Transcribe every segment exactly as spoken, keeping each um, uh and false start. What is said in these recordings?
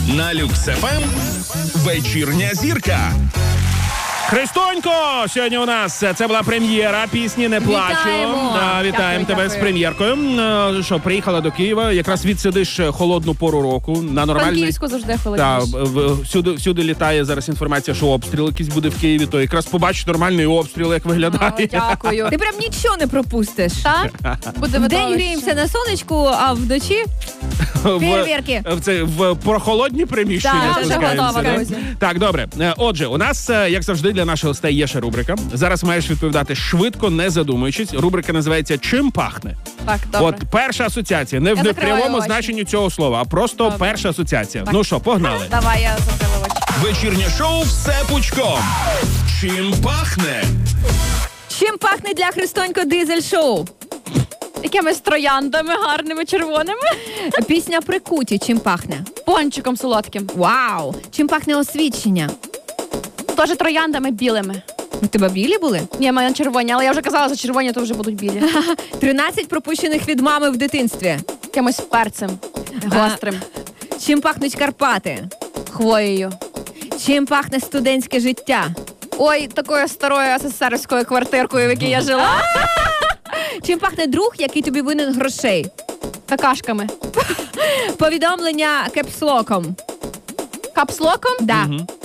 На Люкс еф ем вечірня зірка. Христонько, сьогодні у нас це була прем'єра пісні «Не плачу». Вітаємо. Да, вітаємо Дякую, тебе дякую. з прем'єркою. Е, Що, приїхала до Києва, якраз відсидиш холодну пору року на нормальний... Франківську завжди Так, холодніше. в- всюди, всюди літає зараз інформація, що обстріл якийсь буде в Києві, то якраз побачиш нормальний обстріл, як виглядає. О, дякую. Ти прям нічого не пропустиш. Так? Буде Вдень видовище. гріємося на сонечку, а вночі фейерверки. В, в, це, в прохолодні приміщення Так, вже спускаємося, готова, да? друзі. Так, добре. Е, Отже, у нас, е, як завжди, для наших гостей є ще рубрика. Зараз маєш відповідати швидко, не задумуючись. Рубрика називається «Чим пахне?». Так, добре. От перша асоціація. Не в Я закриваю непрямому очі. значенні цього слова, а просто Добре. перша асоціація. Так. Ну що, погнали. Давай, я закрила очі. Вечірнє шоу «Все пучком». Чим пахне? Чим пахне для Христонько дизель-шоу? Якимись трояндами гарними, червоними. Пісня «Прикуті» чим пахне? Пончиком солодким. Вау! Чим пахне освідчення? Теж трояндами білими. У тебе білі були? Ні, в мене червоні, але я вже казала, за червоні то вже будуть білі. тринадцять пропущених від мами в дитинстві. Якимось перцем. Гострим. Чим пахнуть Карпати? Хвоєю. Чим пахне студентське життя? Ой, такою старою асесерською квартиркою, в якій я жила. Чим пахне друг, який тобі винен грошей? Какашками. Повідомлення кепслоком. Капслоком? Да.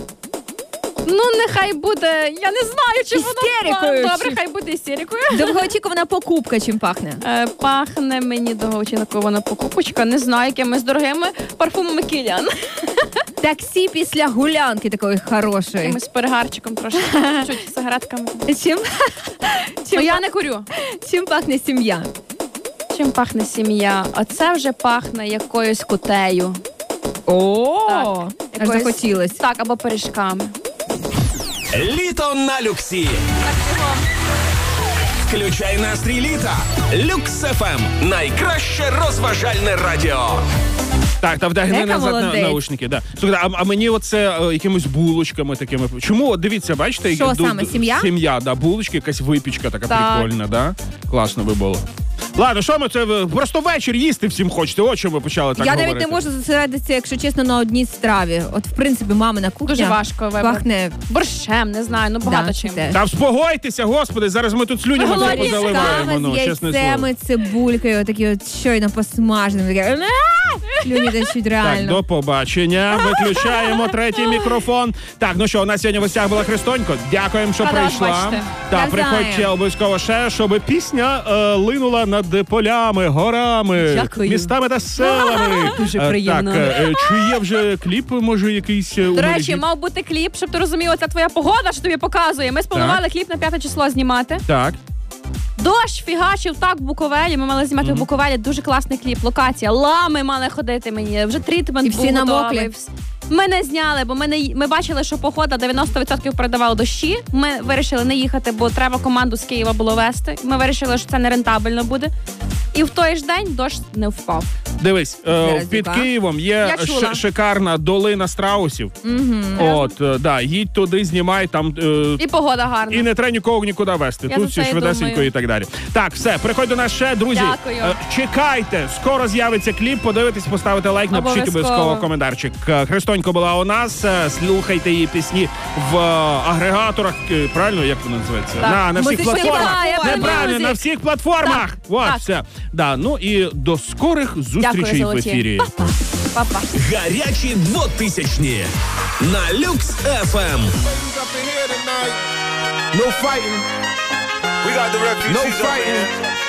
Ну, нехай буде, я не знаю, чи воно... Істерикою, Добре, чи- хай буде істерикою. Довгоочікувана покупка чим пахне? Е, пахне мені довгоочікувана покупочка, не знаю, якимись дорогими парфумами Кіліан. Таксі після гулянки такої хорошої. Якимось перегарчиком трошки, чуть сигаретками. Чим, Ну, чим, я не курю. чим пахне сім'я? Чим пахне сім'я? Оце вже пахне якоюсь кутею. О, Так, аж якоюсь- захотілось. Так, або пиріжками. Літо на люксі. Включай настрій літа. Люкс еф ем. Найкраще розважальне радіо. Так, та вдягни Дека назад на, молодець. наушники. Да. Слухайте, а, а мені оце е, якимись булочками такими. Чому? От дивіться, бачите? Що ду- саме, ду- сім'я? Сім'я, да, булочки, якась випічка така Так. прикольна, да? Класно би було. Ладно, що ми це ви- просто вечір їсти всім хочете. От чому ви почали так Я говорити. навіть не можу зосередитися, якщо чесно, на одній страві. От, в принципі, мамина кухня Дуже важко вибрати. пахне Борщем, не знаю, ну багато да, чим. теж. Та вспогойтеся, господи, зараз ми тут слюнями Голодні. тебе позаливаємо, Кава ну, з чесне слово. яйцями, цибулькою, такі от щойно посмажені. Таке, «А!» слюні течуть Так, реально. до побачення. Виключаємо третій мікрофон. Так, ну що, у нас сьогодні в гостях була Христонько. Дякуємо, що Рада вас прийшла. бачити. Та Навзаєм. приходьте обов'язково ще, щоб пісня е, линула над полями, горами, Дякую. містами та селами. Дуже Е, приємно. Так, е, чи є вже кліп, може, якийсь е, у До речі, мережі? мав бути кліп, щоб ти розумів, оця твоя погода, що тобі показує. Ми спланували кліп на п'яте число знімати. Так. Дощ фігачив так в Буковелі. Ми мали знімати в Буковелі. Дуже класний кліп, локація. Лами мали ходити мені. Вже трітмент І всі був намоклі. готовий. Ми не зняли, бо ми не ми бачили, що погода дев'яносто відсотків передавала дощі. Ми вирішили не їхати, бо треба команду з Києва було вести. Ми вирішили, що це нерентабельно буде. І в той ж день дощ не впав. Дивись, е, Зараз, під яка? Києвом є Я чула. ш- шикарна долина страусів. Угу. От, е, да, їдь туди, знімай там. е, І погода гарна. І не треба нікого нікуди вести. Я Тут за всі це і швидесенько думаю. і так далі. Так, все, приходь до нас ще, друзі. Дякую. е, Чекайте, скоро з'явиться кліп, подивитесь, поставите лайк, напишіть Обов'язково. обов'язково коментарчик. Е, Христонько була у нас, е, слухайте її пісні в е, агрегаторах, е, правильно, як воно називається? Так. На, на всіх Музичні платформах. платформи. Неправильно, на всіх платформах. Так, Вот, так. все. Да, ну і до скорих зустрічей в золоті. ефірі. Па-па. Гарячі двотисячні. На Люкс еф ем. No fighting. We got the refugees. No fighting.